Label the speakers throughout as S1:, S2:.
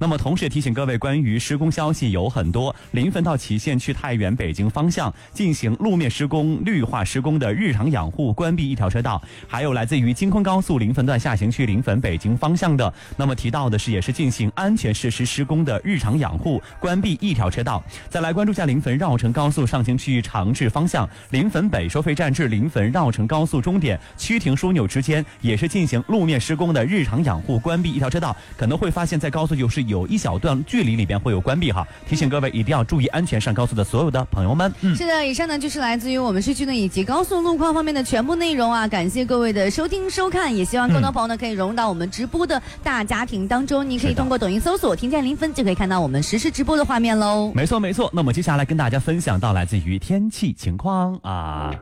S1: 那么同时也提醒各位，关于施工消息有很多，临汾到祁县去太原、北京方向进行路面施工、绿化施工的日常养护关闭一条车道，还有来自于京昆高速临汾段下行去临汾、北京方向的，那么提到的是也是进行安全设施施工的日常养护关闭一条车道。再来关注下临汾绕城高速上行去长治方向，临汾北收费站至临汾绕城高速终点曲亭枢纽之间也是进行路面施工的日常养护关闭一条车道，可能会发现在高速就是有一小段距离里边会有关闭哈，提醒各位一定要注意安全，上高速的所有的朋友们。
S2: 是的，以上呢就是来自于我们市区呢以及高速路况方面的全部内容啊，感谢各位的收听收看，也希望更多朋友呢可以融入到我们直播的大家庭当中，你可以通过抖音搜索听见临汾就可以看到我们实时直播的画面喽。
S1: 没错没错，那么接下来跟大家分享到来自于天气情况啊。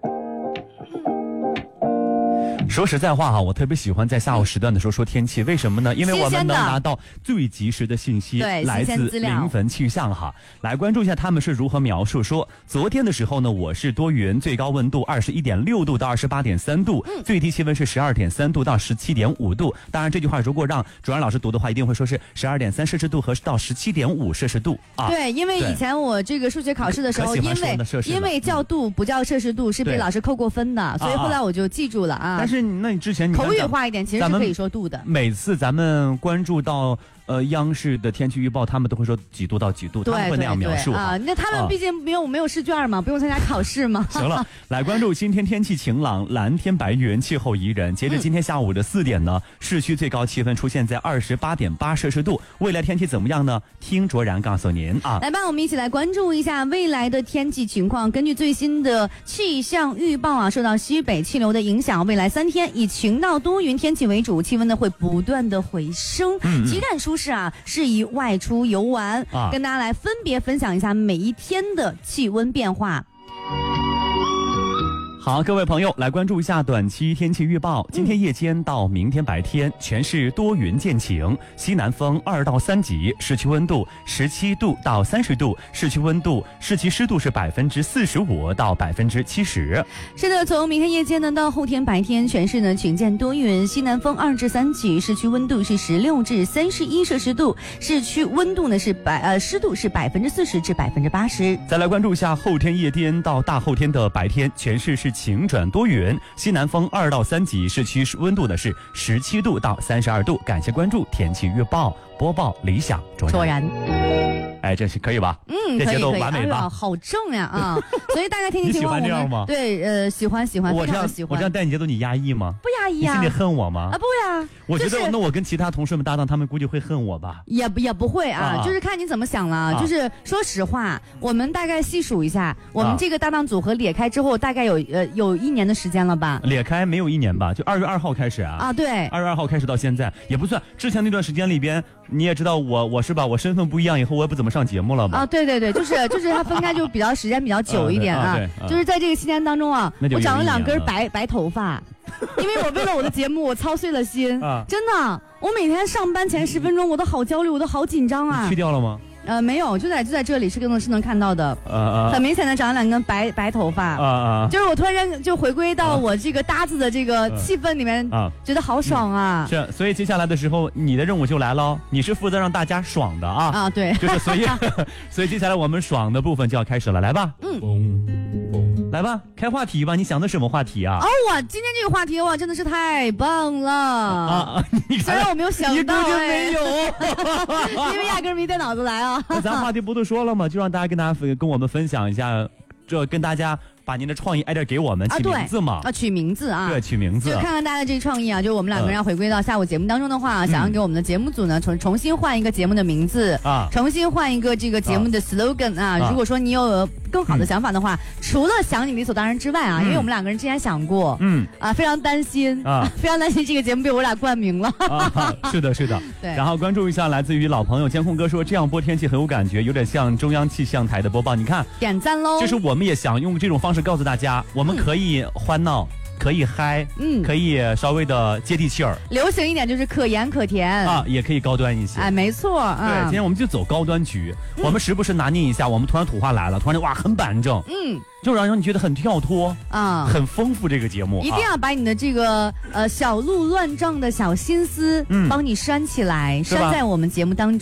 S1: 说实在话哈，我特别喜欢在下午时段的时候说天气，为什么呢？因为我们能拿到最及时的信息，来自临汾气象哈。来关注一下他们是如何描述，说昨天的时候呢，我是多云，最高温度21.6度到28.3度，最低气温是12.3度到17.5度。当然这句话如果让主任老师读的话，一定会说是12.3摄氏度和到17.5摄氏度啊。
S2: 对，因为以前我这个数学考试的时候，因为叫度不叫摄氏度，是被老师扣过分的，所以后来我就记住了啊。
S1: 但是那你之前
S2: 口语化一点，其实是可以说度的。
S1: 每次咱们关注到央视的天气预报，他们都会说几度到几度，他们会那样描述
S2: 啊。那他们毕竟没有试卷嘛，不用参加考试嘛。
S1: 行了，来关注今天天气晴朗，蓝天白云，气候宜人。截至今天下午的4点呢，市区最高气温出现在28.8摄氏度。未来天气怎么样呢？听卓然告诉您啊。
S2: 来吧，我们一起来关注一下未来的天气情况。根据最新的气象预报啊，受到西北气流的影响，未来3天以晴到多云天气为主，气温呢会不断的回升，极感舒适啊，适宜外出游玩。跟大家来分别分享一下每一天的气温变化。
S1: 好，各位朋友，来关注一下短期天气预报。今天夜间到明天白天，全市多云见晴，西南风2到3级，市区温度17度到30度，市区湿度是45%到70%。
S2: 是的，从明天夜间呢到后天白天，全市呢晴见多云，西南风2至3级，市区温度是16至31摄氏度，市区温度呢是湿度是40%至80%。
S1: 再来关注一下后天夜间到大后天的白天，全市是晴转多云，西南风2到3级，市区温度呢是17度到32度。感谢关注天气预报，播报理想卓然。哎，这是可以吧？这节奏完美吧？
S2: 好正呀啊！所以大概天气情况，
S1: 你喜欢这样吗？
S2: 对，喜欢，
S1: 我这样带你节奏，你压抑吗？
S2: 不压抑啊！
S1: 你心里恨我吗？
S2: 啊，不呀。
S1: 我觉得那我跟其他同事们搭档，他们估计会恨我吧？
S2: 也不会啊，就是看你怎么想了。就是说实话，我们大概细数一下，我们这个搭档组合裂开之后，大概有1年的时间了吧？
S1: 裂开没有1年吧？就2月2号开始啊。
S2: 啊，对
S1: ，2月2号开始到现在也不算。之前那段时间里边，你也知道我是吧？我身份不一样，以后我也不怎么上节目了吧？
S2: 啊，对，就是他分开就时间比较久一点啊。就是在这个期间当中啊，我长了2根白头发。因为我为了我的节目，我操碎了心，真的，我每天上班前10分钟，我都好焦虑，我都好紧张啊。
S1: 你去掉了吗？
S2: 没有，就在这里是能看到的，很明显的长了2根白头发，就是我突然间就回归到我这个搭子的这个气氛里面，觉得好爽啊！
S1: 是，所以接下来的时候，你的任务就来了，你是负责让大家爽的啊！
S2: 啊，对，
S1: 就是所以接下来我们爽的部分就要开始了，来吧，来吧，开话题吧，你想的什么话题啊？
S2: 哇，今天这个话题哇，真的是太棒了虽然我没有想到，
S1: 没有，
S2: 因为压根没带脑子来啊。
S1: 那咱话题不都说了吗？就让大家跟我们分享一下，这跟大家把您的创意挨着给我们起名字嘛？
S2: 取名字啊！
S1: 对，取名字。
S2: 就看看大家的这个创意啊！就我们2个人要回归到下午节目当中的话，想要给我们的节目组呢重新换一个节目的名字啊，重新换一个这个节目的 slogan 啊。如果说你有更好的想法的话，除了想你理所当然之外啊，因为我们2个人之前想过，非常担心非常担心这个节目被我俩冠名了。
S1: 是的。对。然后关注一下来自于老朋友监控哥说，这样播天气很有感觉，有点像中央气象台的播报。你看，
S2: 点赞喽！
S1: 就是我们也想用这种方式告诉大家，我们可以欢闹，可以嗨，可以稍微的接地气儿，
S2: 流行一点就是可盐可甜
S1: 啊，也可以高端一些。
S2: 哎，没错啊。
S1: 对，今天我们就走高端局，我们时不时拿捏一下，我们突然土话来了，突然哇很板正，就让你觉得很跳脱啊，很丰富这个节目。
S2: 一定要把你的这个小鹿乱撞的小心思，帮你拴起来，拴在我们节目当中。